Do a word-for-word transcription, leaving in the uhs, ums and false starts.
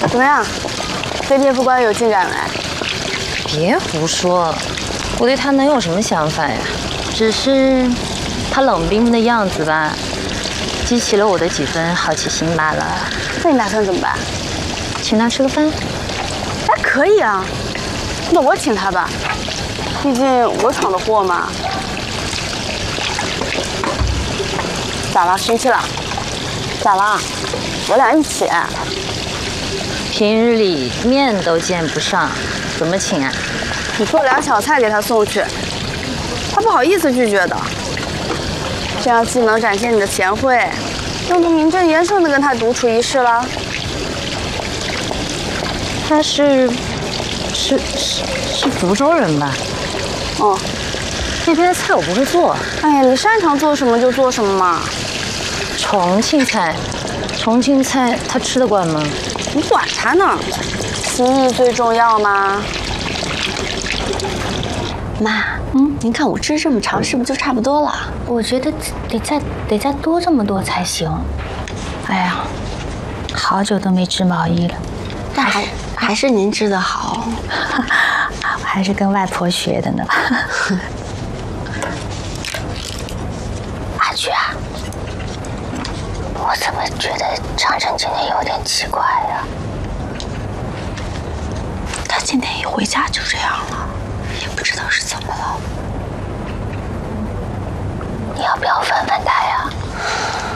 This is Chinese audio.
怎么样？飞碟副官有进展没？ 别胡说，我对他能有什么想法呀？只是他冷冰冰的样子吧，激起了我的几分好奇心罢了。 那你打算怎么办？ 请他吃个饭？ 哎，可以啊。那我请他吧，毕竟我闯的祸嘛。咋了？生气了？咋了？我俩一起。 平日里面都见不上，怎么请啊？ 你做俩小菜给他送去，他不好意思拒绝的。这样既能展现你的贤惠，又能名正言顺的跟他独处一室了。 他是是是是福州人吧？ 哦， 那边的菜我不会做。 哎呀，你擅长做什么就做什么嘛。 重庆菜，重庆菜他吃得惯吗？ 你管他呢，心意最重要嘛。 妈，嗯，您看我织这么长，是不是就差不多了？ 我觉得得再得再多这么多才行。哎呀，好久都没织毛衣了。 那还还是您织的好， 我还是跟外婆学的呢。阿菊啊，我怎么觉得长城今天有点奇怪呀？ 他今天一回家就这样了，也不知道是怎么了。 你要不要问问他呀？